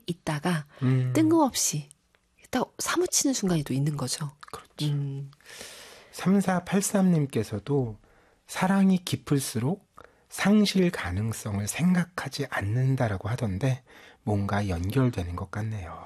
있다가 뜬금없이 딱 사무치는 순간이 또 있는 거죠. 그렇죠. 3483님께서도 사랑이 깊을수록 상실 가능성을 생각하지 않는다라고 하던데 뭔가 연결되는 것 같네요.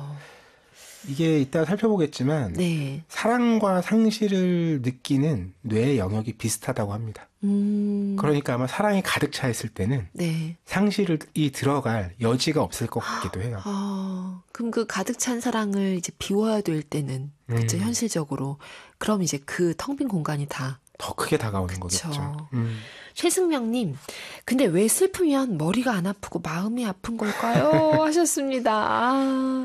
이게 이따 살펴보겠지만 네. 사랑과 상실을 느끼는 뇌의 영역이 비슷하다고 합니다. 그러니까 아마 사랑이 가득 차 있을 때는 네. 상실이 들어갈 여지가 없을 것 같기도 해요. 그럼 그 가득 찬 사랑을 이제 비워야 될 때는 그쵸, 현실적으로 그럼 이제 그 텅 빈 공간이 다 더 크게 다가오는 그쵸. 거겠죠. 최승명님, 근데 왜 슬프면 머리가 안 아프고 마음이 아픈 걸까요? 하셨습니다.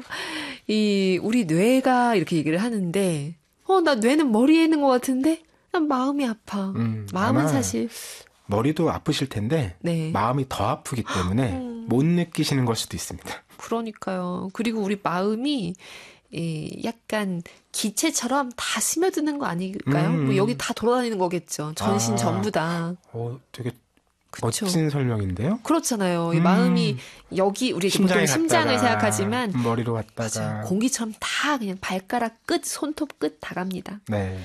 우리 뇌가 이렇게 얘기를 하는데, 나 뇌는 머리에 있는 것 같은데, 난 마음이 아파. 마음은 사실. 머리도 아프실 텐데, 네. 마음이 더 아프기 때문에 못 느끼시는 걸 수도 있습니다. 그러니까요. 그리고 우리 마음이, 약간 기체처럼 다 스며드는 거 아닐까요? 뭐 여기 다 돌아다니는 거겠죠. 전신 전부 다. 되게 그쵸? 멋진 설명인데요. 그렇잖아요. 이 마음이 여기 우리 보통 심장을 생각하지만 머리로 갔다가 맞아요. 공기처럼 다 그냥 발가락 끝, 손톱 끝 다 갑니다. 네.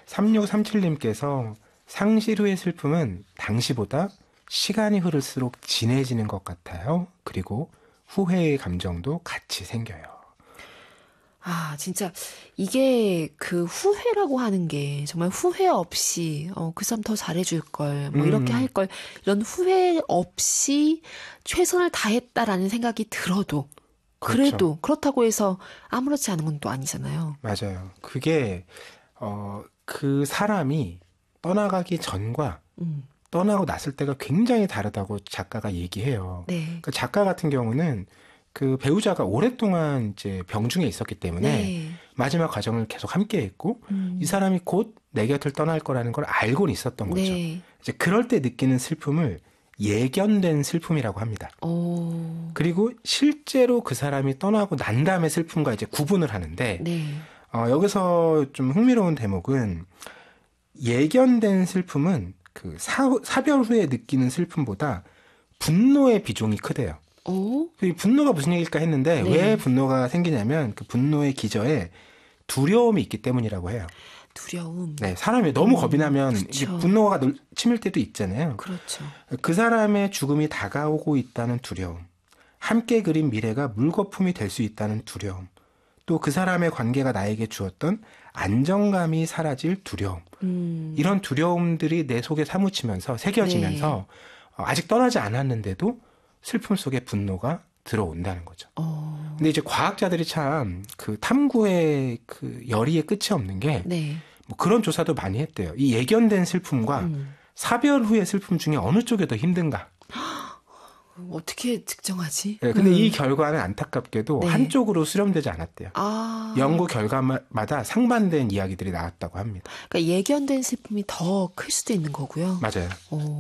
3637님께서 상실 후의 슬픔은 당시보다 시간이 흐를수록 진해지는 것 같아요. 그리고 후회의 감정도 같이 생겨요. 진짜 이게 그 후회라고 하는 게 정말 후회 없이 그 사람 더 잘해줄 걸, 뭐 이렇게 할 걸, 이런 후회 없이 최선을 다했다라는 생각이 들어도 그래도 그렇죠. 그렇다고 해서 아무렇지 않은 건 또 아니잖아요. 맞아요. 그게 그 사람이 떠나가기 전과 떠나고 났을 때가 굉장히 다르다고 작가가 얘기해요. 네. 그러니까 작가 같은 경우는 그 배우자가 오랫동안 이제 병중에 있었기 때문에 네. 마지막 과정을 계속 함께 했고 이 사람이 곧 내 곁을 떠날 거라는 걸 알고는 있었던 거죠. 네. 이제 그럴 때 느끼는 슬픔을 예견된 슬픔이라고 합니다. 그리고 실제로 그 사람이 떠나고 난 다음에 슬픔과 이제 구분을 하는데 네. 여기서 좀 흥미로운 대목은 예견된 슬픔은 그 사별 후에 느끼는 슬픔보다 분노의 비중이 크대요. 그 분노가 무슨 얘기일까 했는데 네. 왜 분노가 생기냐면 그 분노의 기저에 두려움이 있기 때문이라고 해요. 두려움. 네, 사람이 너무 겁이 나면 이게 그렇죠. 분노가 치밀 때도 있잖아요. 그렇죠. 그 사람의 죽음이 다가오고 있다는 두려움, 함께 그린 미래가 물거품이 될 수 있다는 두려움, 또 그 사람의 관계가 나에게 주었던 안정감이 사라질 두려움, 이런 두려움들이 내 속에 사무치면서 새겨지면서 아직 떠나지 않았는데도 슬픔 속에 분노가 들어온다는 거죠. 근데 이제 과학자들이 참 그 탐구의 그 열의의 끝이 없는 게 뭐 그런 조사도 많이 했대요. 이 예견된 슬픔과 사별 후의 슬픔 중에 어느 쪽이 더 힘든가? 어떻게 측정하지? 네, 근데 이 결과는 안타깝게도 네. 한쪽으로 수렴되지 않았대요. 연구 결과마다 상반된 이야기들이 나왔다고 합니다. 그러니까 예견된 슬픔이 더 클 수도 있는 거고요. 맞아요.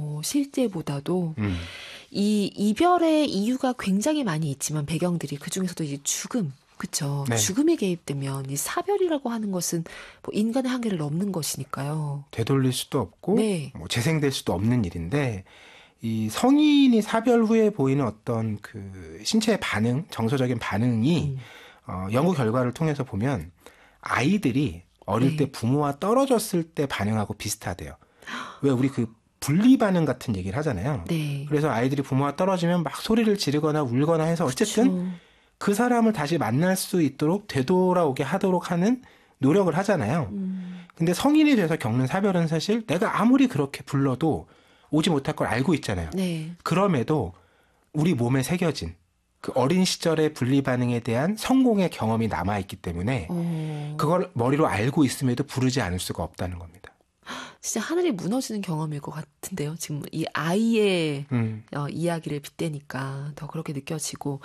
실제보다도 이 이별의 이유가 굉장히 많이 있지만 배경들이 그중에서도 이제 죽음, 그렇죠. 네. 죽음이 개입되면 이 사별이라고 하는 것은 뭐 인간의 한계를 넘는 것이니까요. 되돌릴 수도 없고 네. 뭐 재생될 수도 없는 일인데 이 성인이 사별 후에 보이는 어떤 그 신체의 반응, 정서적인 반응이 연구 결과를 통해서 보면 아이들이 어릴 때 부모와 떨어졌을 때 반응하고 비슷하대요. 왜 우리 그 분리 반응 같은 얘기를 하잖아요. 네. 그래서 아이들이 부모와 떨어지면 막 소리를 지르거나 울거나 해서 어쨌든 그렇죠. 그 사람을 다시 만날 수 있도록 되돌아오게 하도록 하는 노력을 하잖아요. 근데 성인이 돼서 겪는 사별은 사실 내가 아무리 그렇게 불러도 오지 못할 걸 알고 있잖아요. 네. 그럼에도 우리 몸에 새겨진 그 어린 시절의 분리 반응에 대한 성공의 경험이 남아있기 때문에 그걸 머리로 알고 있음에도 부르지 않을 수가 없다는 겁니다. 진짜 하늘이 무너지는 경험일 것 같은데요. 지금 이 아이의 이야기를 빗대니까 더 그렇게 느껴지고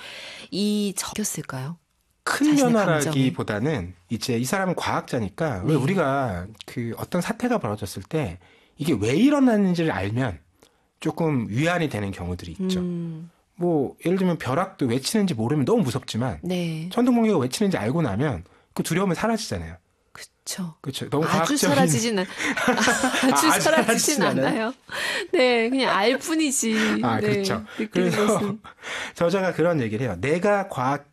적였을까요? 큰 변화라기보다는 이제 이 사람은 과학자니까 왜 우리가 그 어떤 사태가 벌어졌을 때 이게 왜 일어났는지를 알면 조금 위안이 되는 경우들이 있죠. 뭐 예를 들면 벼락도 왜 치는지 모르면 너무 무섭지만 천둥번개가 왜 치는지 알고 나면 그 두려움은 사라지잖아요. 그렇죠. 너무 아주 과학적인 아주 사라지진 않아요. 네, 그냥 알 뿐이지. 그렇죠. 그래서 저자가 그런 얘기를 해요. 내가 과학